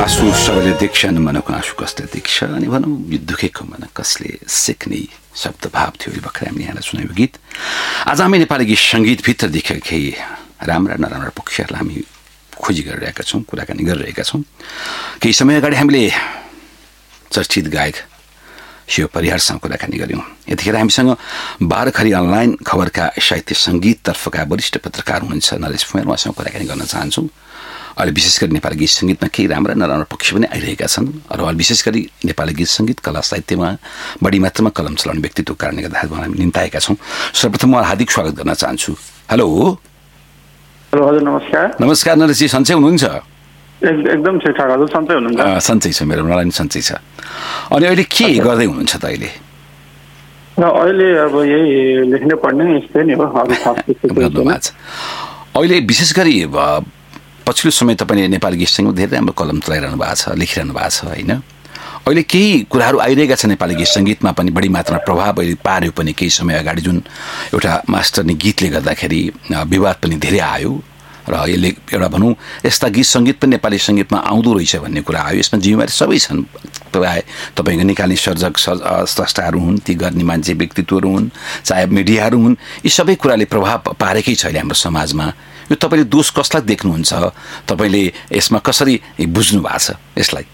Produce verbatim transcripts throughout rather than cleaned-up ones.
आँसु सबैले देख्छन् मनको आँसु कसले देख्छ अनि भनौँ यो दुखेको मन कसले सिक्ने शब्द भाव थियो यो भर्खरै हामीले यहाँलाई सुनायो गीत। आज हामी नेपाली गीत सङ्गीतभित्र देखेका केही राम्रा नराम्रा पक्षहरूलाई हामी खोजी गरिरहेका छौँ, कुराकानी गरिरहेका छौँ। केही समय अगाडि हामीले चर्चित गायक शिव परिहारसँग कुराकानी गऱ्यौँ। यतिखेर हामीसँग बाह्रखरी अनलाइन खबरका साहित्य सङ्गीततर्फका वरिष्ठ पत्रकार हुनुहुन्छ नरेश फुमेर, उहाँसँग कुराकानी गर्न चाहन्छौँ। अहिले विशेष गरी नेपाली गीत सङ्गीतमा केही राम्रा नराम्रा पक्ष पनि आइरहेका छन् र अहिले विशेष गरी नेपाली गीत सङ्गीत कला साहित्यमा बढी मात्रामा कलम चलाउने व्यक्तित्वको कारणले गर्दाखेरि हामी निम्ताएका छौँ। सर्वप्रथम म हार्दिक स्वागत गर्न चाहन्छु। हेलो हेलो हजुर नमस्कार। नमस्कार नरेशजी, सन्चै हुनुहुन्छ? एकदम ठिकठाक हजुर, सन्चै हुनुहुन्छ? सन्चै छ, मेरो मलाई पनि सन्चै छ। अनि अहिले के गर्दै हुनुहुन्छ त अहिले? अहिले अब यही लेख्ने पढ्ने यस्तै नै हो। अहिले विशेष गरी पछिल्लो समय तपाईँले नेपाली गीत सङ्गीतमा धेरै राम्रो कलम चलाइरहनु भएको छ, लेखिरहनु भएको छ होइन? अहिले केही कुराहरू आइरहेका छ नेपाली गीत सङ्गीतमा पनि बढी मात्रामा प्रभाव अहिले पार्यो पनि। केही समय अगाडि जुन एउटा मास्टरनी गीतले गर्दाखेरि विवाद पनि धेरै आयो र यसले एउटा भनौँ यस्ता गीत सङ्गीत पनि नेपाली सङ्गीतमा आउँदो रहेछ भन्ने कुरा आयो। यसमा जिम्मेवारी सबै छन्, प्राय तपाईँको निकाल्ने सर्जक स्रष्टाहरू हुन्, ती गर्ने मान्छे व्यक्तित्वहरू हुन्, चाहे मिडियाहरू हुन्, यी सबै कुराले प्रभाव पारेकै छ अहिले हाम्रो समाजमा। यो तपाईँले दोष कसलाई देख्नुहुन्छ? तपाईँले यसमा कसरी बुझ्नु भएको छ यसलाई?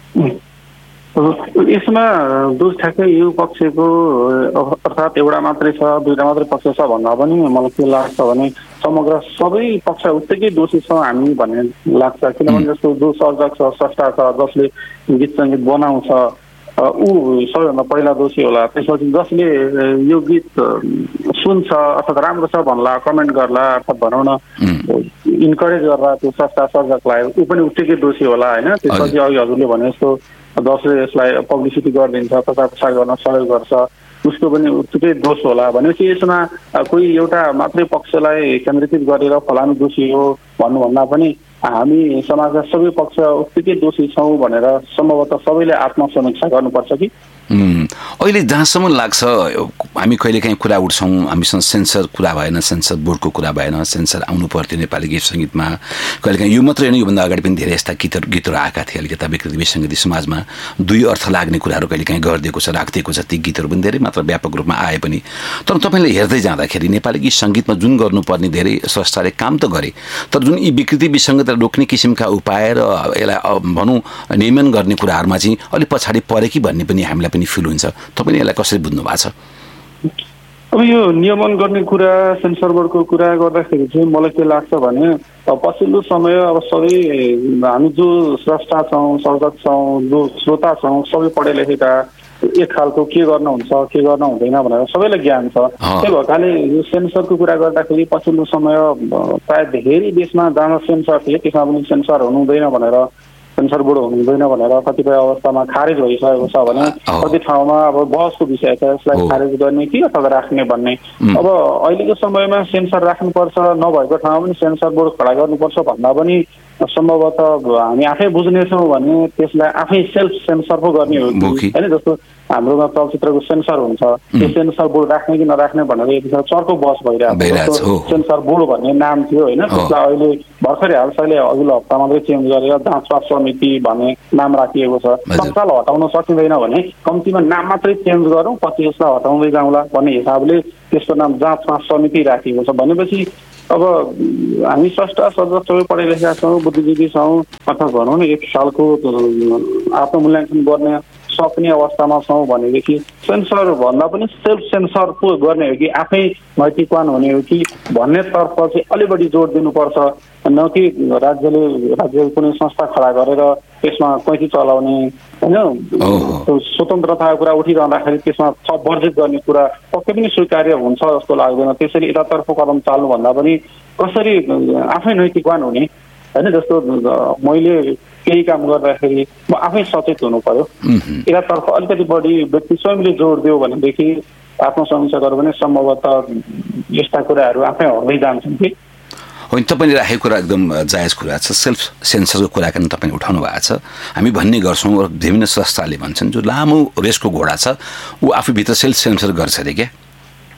यसमा दोष ठ्याक्कै यो पक्षको अर्थात् एउटा मात्रै छ, दुईवटा मात्रै पक्ष छ भन्दा पनि मलाई के लाग्छ भने समग्र सबै पक्ष उत्तिकै दोषी छौँ हामी भन्ने लाग्छ। किनभने जस्तो जो सर्जक छ, स्रष्टा छ, जसले गीत सङ्गीत बनाउँछ ऊ सबैभन्दा पहिला दोषी होला। त्यसपछि जसले यो गीत सुन्छ अर्थात् राम्रो छ भन्ला, कमेन्ट गर्ला, अर्थात् भनौँ न इन्करेज गर्ला त्यो स्रष्टा सर्जकलाई, ऊ पनि उत्तिकै दोषी होला होइन। त्यसपछि अघि हजुरले भने जस्तो जसले यसलाई पब्लिसिटी गरिदिन्छ, प्रचार प्रसार गर्न सहयोग गर्छ, उसको पनि उत्तिकै दोष होला। भनेपछि यसमा कोही एउटा मात्रै पक्षलाई केन्द्रीकृत गरेर फलानु दोषी हो भन्नुभन्दा पनि हामी समाजका सबै पक्ष उत्तिकै दोषी छौँ भनेर सम्भवतः सबैले आत्मसमीक्षा गर्नुपर्छ कि। अहिले जहाँसम्म लाग्छ हामी कहिलेकाहीँ कुरा उठ्छौँ, हामीसँग सेन्सर कुरा भएन, सेन्सर बोर्डको कुरा भएन, सेन्सर आउनु पर्थ्यो नेपाली गीत सङ्गीतमा। कहिलेकाहीँ यो मात्रै होइन, योभन्दा अगाडि पनि धेरै यस्ता गीतहरू गीतहरू आएका थिए अलिकता विकृति विसङ्गति समाजमा दुई अर्थ लाग्ने कुराहरू कहिलेकाहीँ गरिदिएको छ, राखिदिएको छ। ती गीतहरू पनि धेरै मात्र व्यापक रूपमा आए पनि तर तपाईँले हेर्दै जाँदाखेरि नेपाली गीत सङ्गीतमा जुन गर्नुपर्ने धेरै स्रष्टाले काम त गरे, तर जुन यी विकृति विसङ्गतिलाई रोक्ने किसिमका उपाय र यसलाई भनौँ नियमन गर्ने कुराहरूमा चाहिँ अलिक पछाडि परे कि भन्ने पनि हामीलाई पनि फिल हुन्छ। तपाईँले यसलाई कसरी बुझ्नु भएको छ? अब यो नियमन गर्ने कुरा, सेन्सर बोर्डको कुरा गर्दाखेरि चाहिँ मलाई के लाग्छ भने पछिल्लो समय अब सबै हामी जो स्रष्टा छौँ, सर्जक छौँ, जो श्रोता छौँ, सबै पढे लेखेका एक खालको के गर्न हुन्छ के गर्न हुँदैन भनेर सबैलाई ज्ञान छ। त्यही भएकाले यो सेन्सरको कुरा गर्दाखेरि पछिल्लो समय प्राय धेरै देशमा जहाँ सेन्सर थिए त्यसमा पनि सेन्सर हुनु हुँदैन भनेर, सेन्सर बोर्ड हुनु हुँदैन भनेर कतिपय अवस्थामा खारेज भइसकेको छ भने कति ठाउँमा अब बहसको विषय छ यसलाई खारेज गर्ने कि अथवा राख्ने भन्ने। अब अहिलेको समयमा सेन्सर राख्नुपर्छ, नभएको ठाउँमा पनि सेन्सर बोर्ड खडा गर्नुपर्छ भन्दा पनि सम्भवतः हामी आफै बुझ्नेछौँ भने त्यसलाई आफै सेल्फ सेन्सर पो गर्ने हो कि होइन। जस्तो हाम्रोमा चलचित्रको सेन्सर हुन्छ, त्यो सेन्सर बोर्ड राख्ने कि नराख्ने भनेर यतिखेर चर्को बहस भइरहेको छ। सेन्सर बोर्ड भन्ने नाम थियो होइन, त्यसलाई अहिले भर्खरै हालसालै अघिल्लो हप्ता मात्रै चेन्ज गरेर जाँच समिति भन्ने नाम राखिएको छ। तत्काल हटाउन सकिँदैन भने कम्तीमा नाम मात्रै चेन्ज गरौँ, पछि यसलाई हटाउँदै जाउँला भन्ने हिसाबले त्यसको नाम जाँच समिति राखिएको छ। भनेपछि अब हामी स्रष्टा सर्जक सबै पढे लेखेका छौँ, बुद्धिजीवी छौँ, अर्थात् भनौँ न एक खालको आत्ममूल्याङ्कन गर्ने सक्ने अवस्थामा छौँ भनेदेखि सेन्सर भन्दा पनि सेल्फ सेन्सर पो गर्ने हो कि आफै नैतिकवान हुने हो कि भन्ने तर्फ चाहिँ अलि बढी जोड दिनुपर्छ। न कि राज्यले राज्यको कुनै संस्था खडा गरेर त्यसमा कैँची चलाउने होइन, स्वतन्त्रताको कुरा उठिरहँदाखेरि त्यसमा थप वर्जित गर्ने कुरा पक्कै पनि स्वीकार्य हुन्छ जस्तो लाग्दैन। त्यसरी यतातर्फ कदम चाल्नुभन्दा पनि कसरी आफै नैतिकवान हुने होइन। जस्तो मैले केही काम गर्दाखेरि म आफै सचेत हुनु पर्यो, यतातर्फ अलिकति बढी व्यक्ति स्वयंले जोड दियो भनेदेखि आत्मसमीक्षा गर्यो भने सम्भवतः यस्ता कुराहरू आफै हट्दै जान्छन् कि। होइन, तपाईँले राखेको कुरा एकदम जायज कुरा छ। सेल्फ सेन्सरको कुरा पनि तपाईँले उठाउनु भएको छ। हामी भन्ने गर्छौँ र विभिन्न संस्थाले भन्छन् जो लामो रेसको घोडा छ ऊ आफूभित्र सेल्फ सेन्सर गर्छ अरे क्या।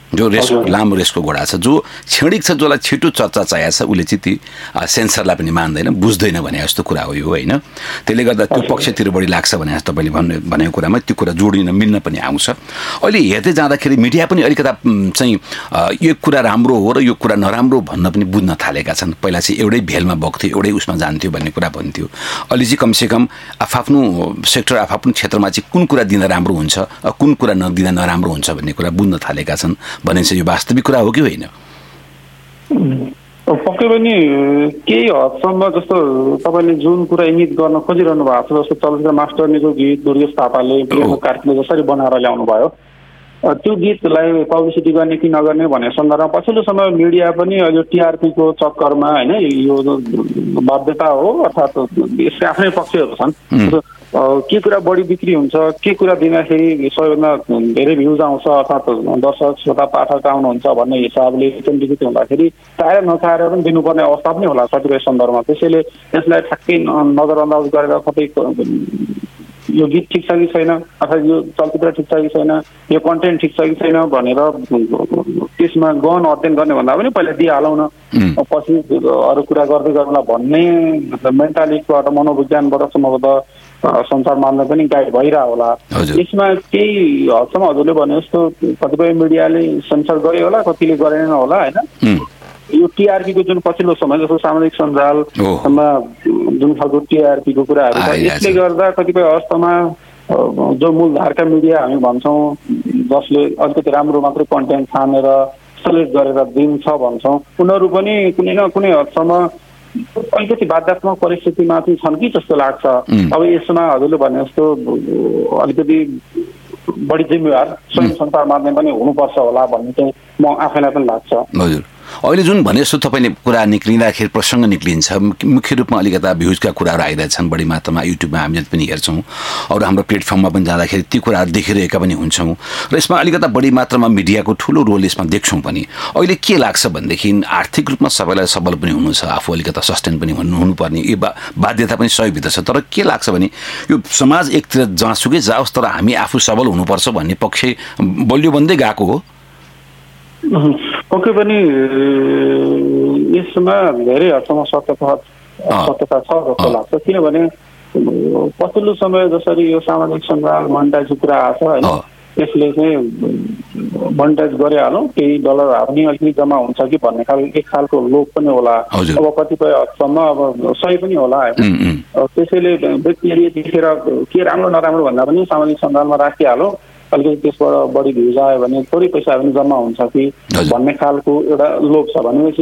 जो रेस लामो रेसको घोडा छ, जो क्षणिक छ, जसलाई छिटो चर्चा चाहिएको छ, उसले चाहिँ ती सेन्सरलाई पनि मान्दैन, बुझ्दैन भने जस्तो कुरा हो यो होइन। त्यसले गर्दा त्यो पक्षतिर बढी लाग्छ भने जस्तो तपाईँले भन्ने भनेको कुरामा त्यो कुरा जोडिन मिल्न पनि आउँछ। अहिले हेर्दै जाँदाखेरि मिडिया पनि अलिकता चाहिँ यो कुरा राम्रो हो र यो कुरा नराम्रो भन्न पनि बुझ्न थालेका छन्। पहिला चाहिँ एउटै भेलमा बग्थ्यो, एउटै उसमा जान्थ्यो भन्ने कुरा भन्थ्यो। अहिले चाहिँ कमसेकम आफ्नो सेक्टर आफ्नो क्षेत्रमा चाहिँ कुन कुरा दिँदा राम्रो हुन्छ, कुन कुरा नदिँदा नराम्रो हुन्छ भन्ने कुरा बुझ्न थालेका छन् भने चाहिँ यो वास्तविक कुरा हो कि होइन? पक्कै पनि केही हदसम्म जस्तो तपाईँले जुन कुरा इङ्गित गर्न खोजिरहनु भएको छ, जस्तो चलचित्र मास्टरनीको गीत दुर्गेश थापाले कार्कीले जसरी बनाएर ल्याउनु भयो, त्यो गीतलाई पब्लिसिटी गर्ने कि नगर्ने भन्ने सन्दर्भमा पछिल्लो समय मिडिया पनि अहिले टिआरपीको चक्करमा होइन, यो बाध्यता हो अर्थात् यसका आफ्नै पक्षहरू छन्। के कुरा बढी बिक्री हुन्छ, के कुरा दिँदाखेरि सबैभन्दा धेरै भ्युज आउँछ अर्थात् दर्शक श्रोता पाठक आउनुहुन्छ भन्ने हिसाबले केन्द्रीकृत हुँदाखेरि चाहेर नचाहेर पनि दिनुपर्ने अवस्था पनि होला कतिपय सन्दर्भमा। त्यसैले यसलाई ठ्याक्कै नजरअन्दाज गरेर कतै यो गीत ठिक छ कि छैन अथवा यो चलचित्र ठिक छ कि छैन, यो कन्टेन्ट ठिक छ कि छैन भनेर त्यसमा गहन अध्ययन गर्ने भन्दा पनि पहिला दिइहालौँ न, पछि अरू कुरा गर्दै गरौँला भन्ने मेन्टालिटीबाट मनोविज्ञानबाट सम्भवतः संसार मान्दा पनि गाइड भइरह होला। यसमा केही हदसम्म हजुरले भने जस्तो कतिपय मिडियाले सेन्सर गरे होला, कतिले गरेन होला होइन। यो टिआरपीको जुन पछिल्लो समय जस्तो सामाजिक सञ्जालमा जुन खालको टिआरपीको कुराहरू छ, यसले गर्दा कतिपय अवस्थामा जो मूलधारका मिडिया हामी भन्छौँ जसले अलिकति राम्रो मात्रै कन्टेन्ट छानेर सेलेक्ट गरेर दिन्छ भन्छौँ, उनीहरू पनि कुनै न कुनै हदसम्म अलिकति बाध्यात्मक परिस्थितिमा चाहिँ छन् कि जस्तो लाग्छ। अब यसमा हजुरले भने जस्तो अलिकति बढी जिम्मेवार स्वयं संसार माध्यम पनि हुनुपर्छ होला भन्ने चाहिँ म आफैलाई पनि लाग्छ। हजुर, अहिले जुन भने जस्तो तपाईँले कुरा निक्लिँदाखेरि प्रसङ्ग निक्लिन्छ, मुख्य रूपमा अलिकता भ्युजका कुराहरू आइरहेछन् बढी मात्रामा युट्युबमा हामी जति पनि हेर्छौँ, अरू हाम्रो प्लेटफर्ममा पनि जाँदाखेरि ती कुराहरू देखिरहेका पनि हुन्छौँ र यसमा अलिकता बढी मात्रामा मिडियाको ठुलो रोल यसमा देख्छौँ पनि। अहिले के लाग्छ भनेदेखि आर्थिक रूपमा सबैलाई सबल पनि हुनु छ, आफू अलिकता सस्टेन पनि हुनुपर्ने यो बा बाध्यता पनि सबैभित्र छ। तर के लाग्छ भने यो समाज एकतिर जहाँसुकै जाओस् तर हामी आफू सबल हुनुपर्छ भन्ने पक्ष बलियो बन्दै गएको हो। पक्कै पनि यसमा धेरै हदसम्म सत्यता सत्यता छ जस्तो लाग्छ, किनभने पछिल्लो समय जसरी यो सामाजिक सञ्जाल मोनिटाइजको कुरा आएको छ होइन, यसले चाहिँ मोनिटाइज गरिहालौँ केही डलरहरू नि अलिकति जम्मा हुन्छ कि भन्ने खालको एक खालको लोभ पनि होला। अब कतिपय हदसम्म अब सही पनि होला होइन। त्यसैले व्यक्तिले देखेर के राम्रो नराम्रो भन्दा पनि सामाजिक सञ्जालमा राखिहालौँ, अलिकति त्यसबाट बढी भ्युज आयो भने थोरै पैसा पनि जम्मा हुन्छ कि भन्ने खालको एउटा लोभ छ भनेपछि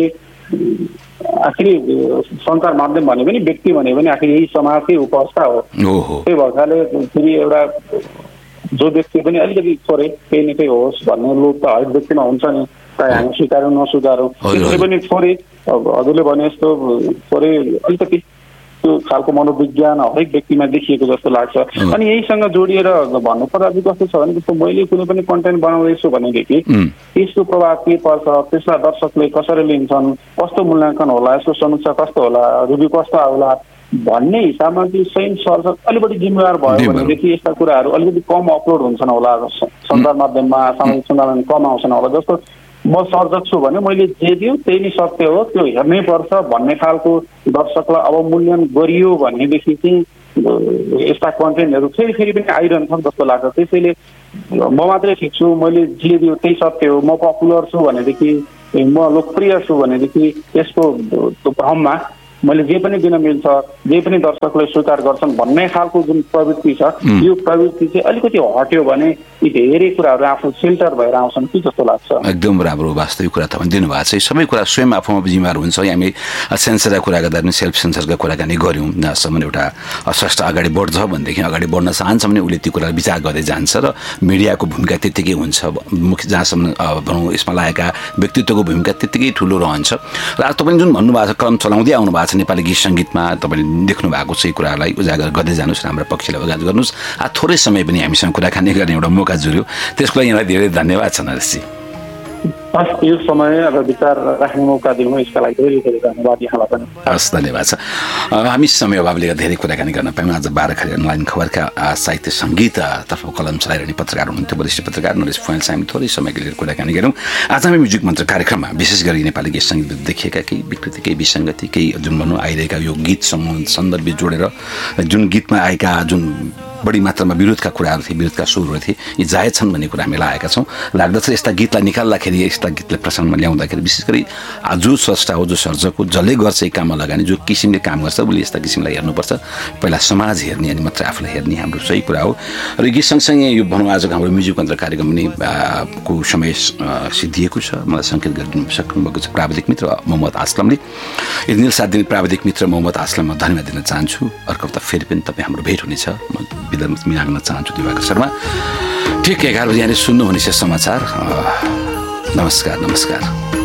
आखिर सञ्चार माध्यम भने पनि व्यक्ति भने पनि आखिर यही समाजकै उपस्था हो। त्यही भएकाले फेरि एउटा जो व्यक्ति पनि अलिकति थोरै केही न केही होस् भन्ने लोभ त हरेक व्यक्तिमा हुन्छ नि, चाहे हामी स्वीकारौँ नस्वीकारौँ। त्यसले पनि थोरै हजुरले भने जस्तो थोरै अलिकति त्यो खालको मनोविज्ञान हरेक व्यक्तिमा देखिएको जस्तो लाग्छ। अनि यहीसँग जोडिएर भन्नुपर्दा चाहिँ कस्तो छ भने जस्तो मैले कुनै पनि कन्टेन्ट बनाउँदैछु भनेदेखि त्यसको प्रभाव के पर्छ, त्यसलाई दर्शकले कसरी लिन्छन्, कस्तो मूल्याङ्कन होला, यसको समीक्षा कस्तो होला, रिभ्यू कस्तो आउला भन्ने हिसाबमा चाहिँ स्वयं सर्जक अलिक बढी जिम्मेवार भयो भनेदेखि यस्ता कुराहरू अलिकति कम अपलोड हुन्छन् होला, सञ्चार माध्यममा सामाजिक सञ्जालमा कम आउँछन् होला। जस्तो म सर्जक छु भने मैले जे दियो त्यही नै सत्य हो, त्यो हेर्नै पर्छ भन्ने खालको दर्शकलाई अवमूल्यन गरियो भनेदेखि चाहिँ यस्ता कन्टेन्टहरू फेरि फेरि पनि आइरहन्छन् जस्तो लाग्छ। त्यसैले म मात्रै ठिक छु, मैले जे दियो त्यही सत्य हो, म पपुलर छु भनेदेखि, म लोकप्रिय छु भनेदेखि यसको भ्रममा मैले जे पनि दिन मिल्छ, जे पनि दर्शकले स्वीकार गर्छन् भन्ने खालको जुन प्रवृत्ति छ, यो प्रवृत्ति चाहिँ अलिकति हट्यो भने यी धेरै कुराहरू आफू फिल्टर भएर आउँछन् कि जस्तो लाग्छ। एकदम राम्रो वास्तविक कुरा तपाईँ दिनुभएको छ। सबै कुरा स्वयं आफूमा जिम्मेवार हुन्छ। हामी सेन्सरका कुरा गर्दा पनि सेल्फ सेन्सरका कुराकानी गऱ्यौँ, जहाँसम्म एउटा स्रष्टा अगाडि बढ्छ भनेदेखि अगाडि बढ्न चाहन्छ भने उसले ती कुरा विचार गर्दै जान्छ र मिडियाको भूमिका त्यत्तिकै हुन्छ। मुख्य जहाँसम्म भनौँ यसमा लागेका व्यक्तित्वको भूमिका त्यत्तिकै ठुलो रहन्छ। र आज तपाईँले जुन भन्नुभएको छ, कलम चलाउँदै आउनु भएको छ नेपाली गीत सङ्गीतमा, तपाईँले देख्नु भएको छ, यी कुराहरूलाई उजागर गर्दै जानुहोस्, हाम्रो पक्षलाई उजागर गर्नुहोस्। आज थोरै समय पनि हामीसँग कुराकानी गर्ने एउटा मौका जुर्यो, त्यसको लागि यहाँलाई धेरै धन्यवाद छ नरेशजी। हस् यो समय र विचार राख्ने मौका दिनु यसका लागि धेरै धेरै धन्यवाद यहाँलाई पनि। हस् धन्यवाद छ। हामी समय अभावले धेरै कुराकानी गर्न पायौँ। आज बाह्रखाली अनलाइन खबरका साहित्य सङ्गीततर्फ कलम चलाइरहने पत्रकार हुनुहुन्थ्यो वरिष्ठ पत्रकार नरेश फुवालसँग हामी थोरै समयको लिएर कुराकानी गऱ्यौँ। आज हामी म्युजिक मन्त्र कार्यक्रममा विशेष गरी नेपाली गीत सङ्गीत देखिएका केही विकृति केही विसङ्गति केही जुन भनौँ आइरहेका यो गीत सन्दर्भ जोडेर जुन गीतमा आएका जुन बढी मात्रामा विरोधका कुराहरू थिए विरोधका स्वरहरू थिए यी जायज छन् भन्ने कुरा हामी लगाएका छौँ। लाग्दछ यस्ता गीतलाई निकाल्दाखेरि यस्ता गीतलाई प्रसङ्गमा ल्याउँदाखेरि विशेष गरी जो स्रष्टा हो जो सर्जक हो जसले गर्छ यी काममा लगानी जो किसिमले काम गर्छ उसले यस्ता किसिमलाई हेर्नुपर्छ। पहिला समाज हेर्ने अनि मात्रै आफूलाई हेर्ने हाम्रो सही कुरा हो। र गीत सँगसँगै यो भनौँ आजको हाम्रो म्युजिक मन्त्र कार्यक्रम पनि को समय सिद्धिएको छ। मलाई सङ्केत गरिदिनु सक्नुभएको छ प्राविधिक मित्र मोहम्मद आसलमले। यदि निल साथ दिने प्राविधिक मित्र मोहम्मद आसलममा धन्यवाद दिन चाहन्छु। अर्को हप्ता फेरि पनि तपाईँ हाम्रो भेट हुनेछ। म बिदा मिलाउन चाहन्छु दिवाकर शर्मा। ठिक एघार बजी यहाँले सुन्नुहुनेछ समाचार। नमस्कार नमस्कार।